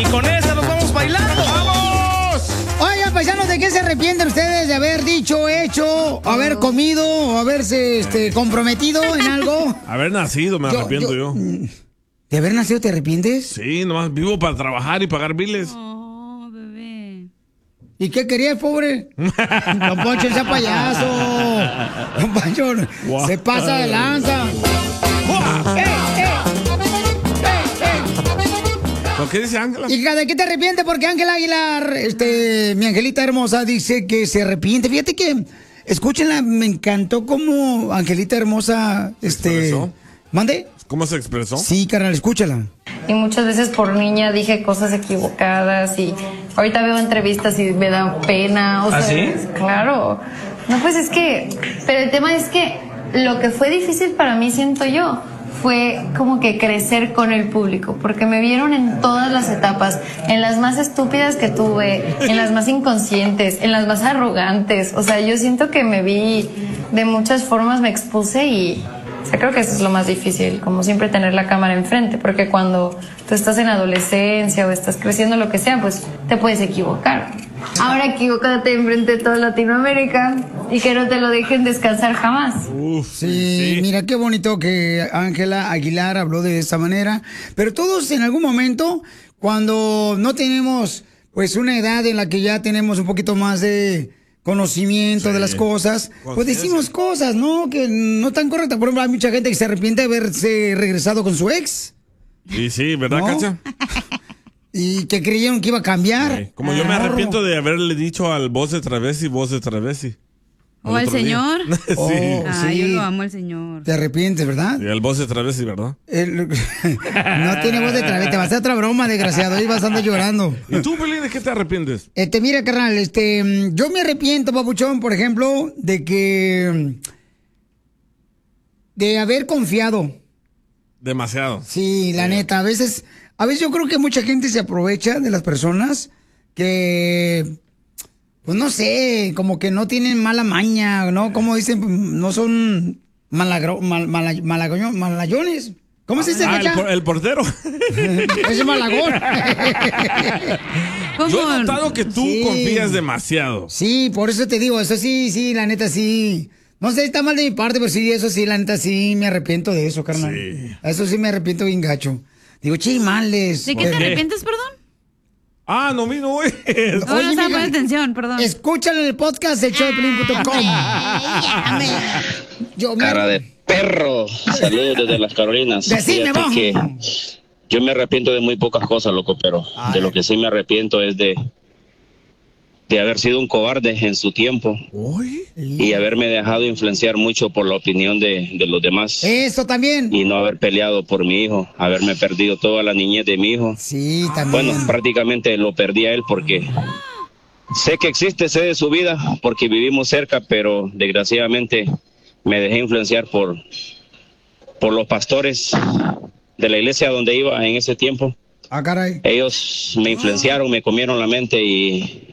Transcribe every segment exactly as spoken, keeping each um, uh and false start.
Y con esa nos vamos bailando. ¡Vamos! Oigan, paisanos, ¿de qué se arrepienten ustedes de haber dicho, hecho, haber comido o haberse este, comprometido en algo? Haber nacido, me Yo- arrepiento yo, yo- ¿De haber nacido te arrepientes? Sí, nomás vivo para trabajar y pagar biles. ¿Y qué querías, pobre? Don Poncho, ese payaso. Don Poncho, Guau. se pasa de lanza. ¡Eh, eh! ¿Lo que dice Ángela? Hija, ¿de qué te arrepientes? Porque Ángela Aguilar, este, mi angelita hermosa, dice que se arrepiente. Fíjate que, escúchenla, me encantó cómo Angelita hermosa, este... expresó? ¿Mande? ¿Cómo se expresó? Sí, carnal, escúchala. Y muchas veces por niña dije cosas equivocadas y ahorita veo entrevistas y me da pena. O ¿Ah, sea, sí? Claro. No, pues es que, pero el tema es que lo que fue difícil para mí, siento yo, fue como que crecer con el público, porque me vieron en todas las etapas, en las más estúpidas que tuve, en las más inconscientes, en las más arrogantes. O sea, yo siento que me vi de muchas formas, me expuse y... O sea, creo que eso es lo más difícil, como siempre tener la cámara enfrente, porque cuando tú estás en adolescencia o estás creciendo, lo que sea, pues te puedes equivocar. Ahora equivócate enfrente de toda Latinoamérica y que no te lo dejen descansar jamás. Uf, Sí, mira qué bonito que Ángela Aguilar habló de esta manera. Pero todos en algún momento, cuando no tenemos pues una edad en la que ya tenemos un poquito más de conocimiento Sí. de las cosas, pues Conciencia. decimos cosas, ¿no? Que no están correctas. Por ejemplo, hay mucha gente que se arrepiente de haberse regresado con su ex Y sí, ¿verdad, ¿No? Cacha? y que creyeron que iba a cambiar. Sí. Como yo me arrepiento de haberle dicho al voz de travesti, voz de travesti. ¿O al otro día. señor? sí. Oh, Ah, sí. yo lo amo al señor. Te arrepientes, ¿verdad? Y al voz de travesti, ¿verdad? El- no tiene voz de travesti. Te vas a hacer otra broma, desgraciado. Ahí vas a andar llorando. ¿Y tú, Pelín, de qué te arrepientes? Este, mira, carnal, este, mm, yo me arrepiento, papuchón, por ejemplo, de que... mm, de haber confiado. Demasiado. Sí, la neta, a veces... A veces yo creo que mucha gente se aprovecha de las personas que... Pues no sé, como que no tienen mala maña, ¿no? Como dicen, no son malagro, mal, mala- malagoño- malayones. ¿Cómo se dice, Ah, el, Cacha? por- el portero. Ese es malagón. ¿Cómo? Yo he notado que tú Sí. confías demasiado. Sí, por eso te digo, eso sí, sí, la neta sí. No sé, está mal de mi parte, pero sí, eso sí, la neta sí me arrepiento de eso, carnal. Sí. Eso sí me arrepiento bien gacho. Digo, chimales. ¿De qué te qué? arrepientes, perdón? Ah, no, mí no es. No, no Oye, estaba mija, poniendo atención, perdón. Escúchalo en el podcast de show de pelín punto com. Yo me... Cara de perro. Saludos desde las Carolinas. Decime, Fíjate vos. que yo me arrepiento de muy pocas cosas, loco, pero Ay. de lo que sí me arrepiento es de, de haber sido un cobarde en su tiempo ¿Uy? y haberme dejado influenciar mucho por la opinión de, de los demás Eso también. y no haber peleado por mi hijo, haberme perdido toda la niñez de mi hijo. Sí, también. Bueno, prácticamente lo perdí a él porque sé que existe, sé de su vida, porque vivimos cerca, pero desgraciadamente me dejé influenciar por, por los pastores de la iglesia donde iba en ese tiempo. Ah, caray. Ellos me influenciaron, me comieron la mente y...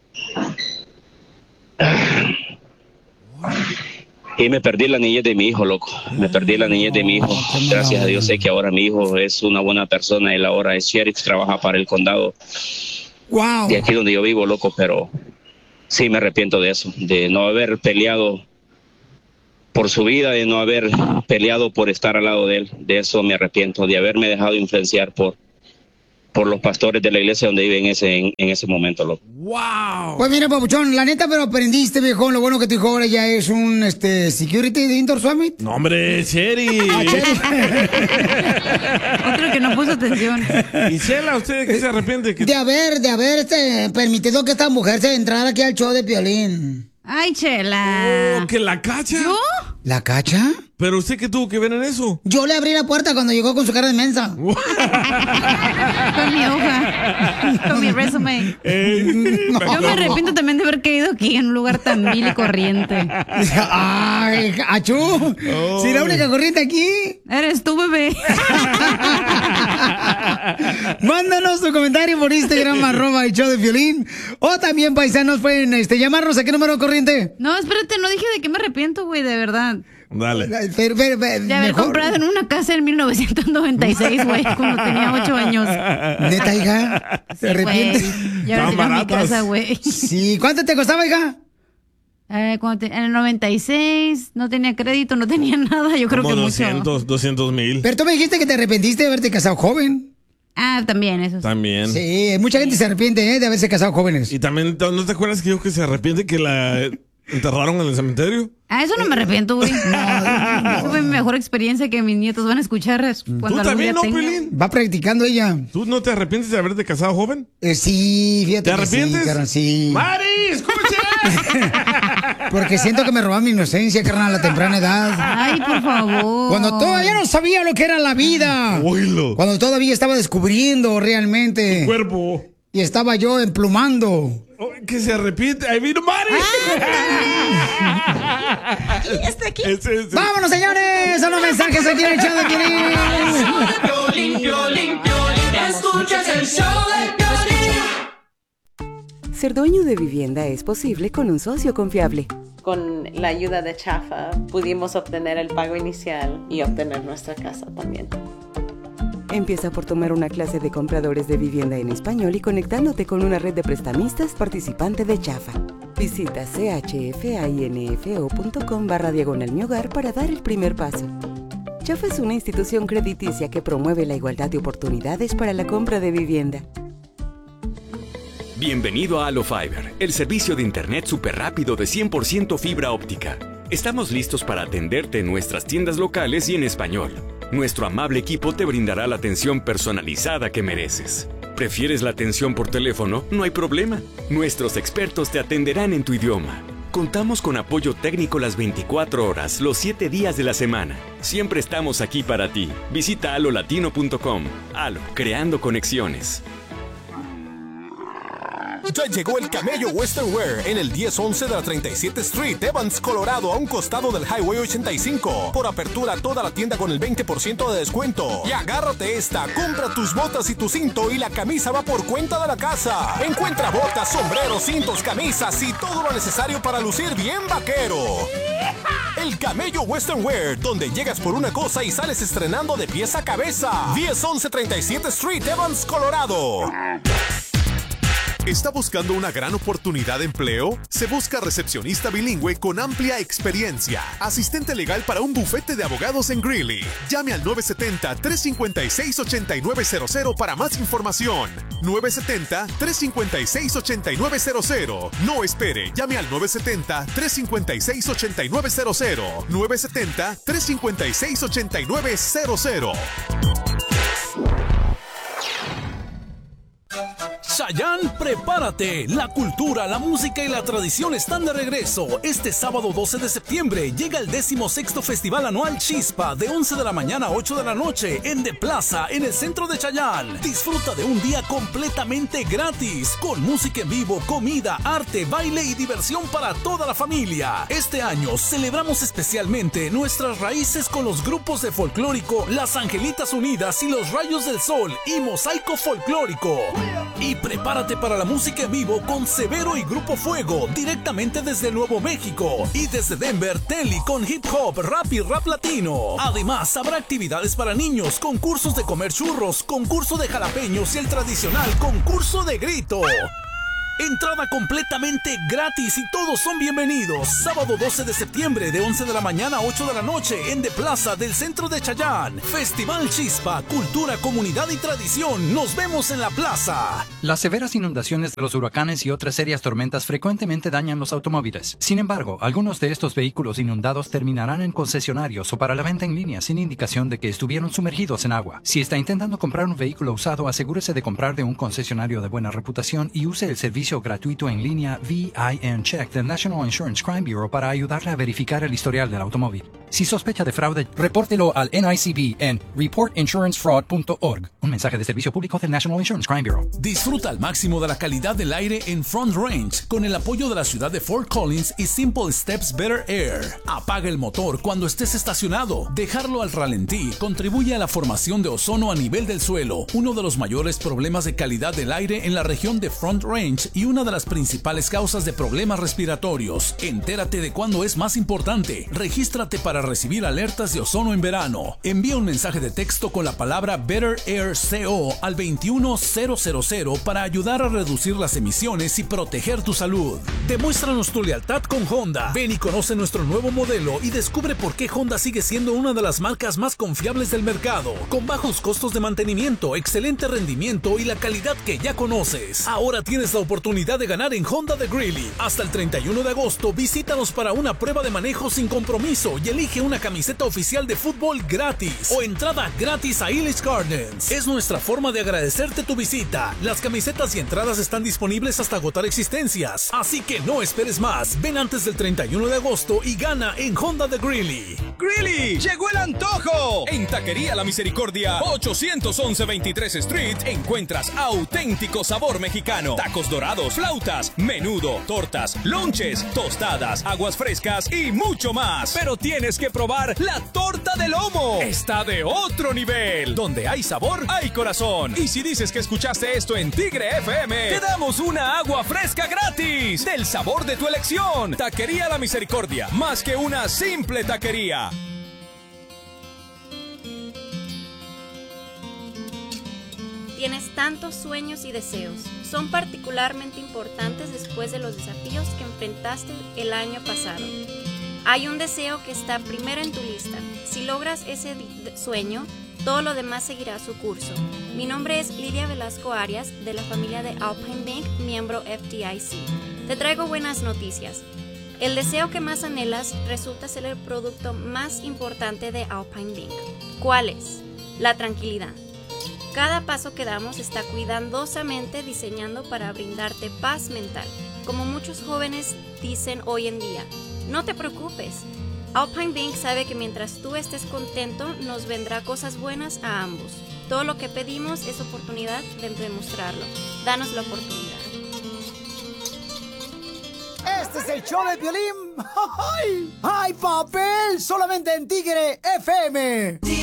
Y me perdí la niñez de mi hijo, loco. Me perdí la niñez de mi hijo. Gracias a Dios sé que ahora mi hijo es una buena persona. Él ahora es sheriff, trabaja para el condado Wow. de aquí donde yo vivo, loco. Pero sí me arrepiento de eso, de no haber peleado por su vida, de no haber peleado por estar al lado de él. De eso me arrepiento, de haberme dejado influenciar por, por los pastores de la iglesia donde vive en ese, en, en ese momento, loco. ¡Wow! Pues mira, papuchón, la neta, pero aprendiste, viejo. Lo bueno que tu hijo ahora ya es un este security de Indoor Summit. No, hombre, Cheri. Otro que no puso atención. Y Chela, ¿usted de qué se arrepiente? ¿Qué- De haber, de haber este, permitido que esta mujer se entrara aquí al show de Piolín. Ay, Chela. Oh, ¿que la cacha? ¿Yo? ¿La cacha? ¿Pero usted qué tuvo que ver en eso? Yo le abrí la puerta cuando llegó con su cara de mensa. Con mi hoja. Con mi resumen. Yo me arrepiento también de haber caído aquí en un lugar tan vil y corriente. Ay, achú. Oh. Si la única corriente aquí. Eres tú, bebé. Mándanos tu comentario por Instagram, arroba el show de Piolín. O también, paisanos, pueden este, llamarnos. ¿A qué número corriente? No, espérate, no dije de qué me arrepiento, güey, de verdad. Dale. Pero, pero, pero, de haber mejor. comprado en una casa en mil novecientos noventa y seis, güey, cuando tenía ocho años. ¿Neta, hija? ¿Se arrepiente? Y ahora tengo mi casa, güey. Sí. ¿Cuánto te costaba, hija? Eh, cuando te, en el noventa y seis no tenía crédito, no tenía nada. Yo creo Como que doscientos, mucho. doscientos mil. Pero tú me dijiste que te arrepentiste de haberte casado joven. Ah, también, eso sí. También. Sí, mucha gente se arrepiente, ¿eh? De haberse casado jóvenes. Y también, ¿no te acuerdas que dijo que se arrepiente que la enterraron en el cementerio? Ah, eso no me arrepiento, güey. No, esa fue mi mejor experiencia que mis nietos van a escuchar cuando ¿Tú algún también, día no, tenga. Pelín? Va practicando ella. ¿Tú no te arrepientes de haberte casado joven? Eh, sí, fíjate. ¿Te que arrepientes? Sí, carnal, sí. ¡Mari, escuche! Porque siento que me robaron mi inocencia, carnal, a temprana edad. Ay, por favor. Cuando todavía no sabía lo que era la vida. Oílo. Cuando todavía estaba descubriendo realmente. Tu cuerpo. Y estaba yo emplumando. Oh, que se arrepiente. ¡Ahí vino Mari! Y este aquí. Ese, ese. ¡Vámonos, señores! Son los mensajes aquí en el show de Piolín. Limpio, limpio, escuchas el show de Piolín. Ser dueño de vivienda es posible con un socio confiable. Con la ayuda de Chafa pudimos obtener el pago inicial y obtener nuestra casa también. Empieza por tomar una clase de compradores de vivienda en español y conectándote con una red de prestamistas participante de Chafa. Visita chfainfo.com barra diagonal mi hogar para dar el primer paso. Chafa es una institución crediticia que promueve la igualdad de oportunidades para la compra de vivienda. Bienvenido a AloFiber, el servicio de internet súper rápido de cien por ciento fibra óptica. Estamos listos para atenderte en nuestras tiendas locales y en español. Nuestro amable equipo te brindará la atención personalizada que mereces. ¿Prefieres la atención por teléfono? No hay problema. Nuestros expertos te atenderán en tu idioma. Contamos con apoyo técnico las veinticuatro horas, los siete días de la semana. Siempre estamos aquí para ti. Visita alo latino punto com. Alo, creando conexiones. Ya llegó el Camello Western Wear en el diez once de la treinta y siete Street, Evans, Colorado, a un costado del Highway ochenta y cinco. Por apertura toda la tienda con el veinte por ciento de descuento. Y agárrate esta, compra tus botas y tu cinto y la camisa va por cuenta de la casa. Encuentra botas, sombreros, cintos, camisas y todo lo necesario para lucir bien vaquero. El Camello Western Wear, donde llegas por una cosa y sales estrenando de pies a cabeza. diez once treinta y siete Street, Evans, Colorado. ¿Está buscando una gran oportunidad de empleo? Se busca recepcionista bilingüe con amplia experiencia. Asistente legal para un bufete de abogados en Greeley. Llame al nueve siete cero, tres cinco seis, ocho nueve cero cero para más información. nueve siete cero, tres cinco seis, ocho nueve cero cero. No espere, llame al nueve siete cero, tres cinco seis, ocho nueve cero cero. nueve siete cero, tres cinco seis, ocho nueve cero cero. Chayanne, prepárate. La cultura, la música y la tradición están de regreso. Este sábado doce de septiembre llega el decimosexto Festival Anual Chispa de once de la mañana a ocho de la noche en The Plaza, en el centro de Chayanne. Disfruta de un día completamente gratis, con música en vivo, comida, arte, baile y diversión para toda la familia. Este año celebramos especialmente nuestras raíces con los grupos de folclórico Las Angelitas Unidas y Los Rayos del Sol y Mosaico Folclórico. Y prepárate para la música en vivo con Severo y Grupo Fuego, directamente desde Nuevo México. Y desde Denver, Telly con hip hop, rap y rap latino. Además, habrá actividades para niños, concursos de comer churros, concurso de jalapeños y el tradicional concurso de grito. Entrada completamente gratis y todos son bienvenidos. Sábado doce de septiembre de once de la mañana a ocho de la noche en The Plaza del centro de Chayanne. Festival Chispa, cultura, comunidad y tradición. Nos vemos en la plaza. Las severas inundaciones de los huracanes y otras serias tormentas frecuentemente dañan los automóviles. Sin embargo, algunos de estos vehículos inundados terminarán en concesionarios o para la venta en línea sin indicación de que estuvieron sumergidos en agua. Si está intentando comprar un vehículo usado, asegúrese de comprar de un concesionario de buena reputación y use el servicio gratuito en línea V I N Check del National Insurance Crime Bureau para ayudarle a verificar el historial del automóvil. Si sospecha de fraude, repórtelo al N I C B en report insurance fraud punto org. Un mensaje de servicio público del National Insurance Crime Bureau. Disfruta al máximo de la calidad del aire en Front Range con el apoyo de la ciudad de Fort Collins y Simple Steps Better Air. Apaga el motor cuando estés estacionado. Dejarlo al ralentí contribuye a la formación de ozono a nivel del suelo, uno de los mayores problemas de calidad del aire en la región de Front Range y una de las principales causas de problemas respiratorios. Entérate de cuándo es más importante. Regístrate para recibir alertas de ozono en verano. Envía un mensaje de texto con la palabra Better Air C O al veintiuno mil para ayudar a reducir las emisiones y proteger tu salud. Demuéstranos tu lealtad con Honda. Ven y conoce nuestro nuevo modelo y descubre por qué Honda sigue siendo una de las marcas más confiables del mercado, con bajos costos de mantenimiento, excelente rendimiento y la calidad que ya conoces. Ahora tienes la oportunidad de ganar en Honda de Greeley. Hasta el treinta y uno de agosto, visítanos para una prueba de manejo sin compromiso y elige una camiseta oficial de fútbol gratis o entrada gratis a Ellis Gardens. Es nuestra forma de agradecerte tu visita. Las camisetas y entradas están disponibles hasta agotar existencias, así que no esperes más. Ven antes del treinta y uno de agosto y gana en Honda de Greeley. ¡Greeley! ¡Llegó el antojo! En Taquería La Misericordia, ochocientos once veintitrés Street, encuentras auténtico sabor mexicano. Tacos dorados, flautas, menudo, tortas, lonches, tostadas, aguas frescas y mucho más. Pero tienes que probar la torta de lomo. Está de otro nivel. Donde hay sabor, hay corazón. Y si dices que escuchaste esto en Tigre F M, te damos una agua fresca gratis del sabor de tu elección. Taquería La Misericordia, más que una simple taquería. Tienes tantos sueños y deseos. Son particularmente importantes después de los desafíos que enfrentaste el año pasado. Hay un deseo que está primero en tu lista. Si logras ese sueño, todo lo demás seguirá su curso. Mi nombre es Lidia Velasco Arias, de la familia de Alpine Bank, miembro F D I C. Te traigo buenas noticias. El deseo que más anhelas resulta ser el producto más importante de Alpine Bank. ¿Cuál es? La tranquilidad. Cada paso que damos está cuidadosamente diseñando para brindarte paz mental. Como muchos jóvenes dicen hoy en día, no te preocupes. Alpine Bank sabe que mientras tú estés contento, nos vendrá cosas buenas a ambos. Todo lo que pedimos es oportunidad de demostrarlo. Danos la oportunidad. Este es el show de Piolín. ¡Ay! ¡Ay, papel! Solamente en Tigre F M.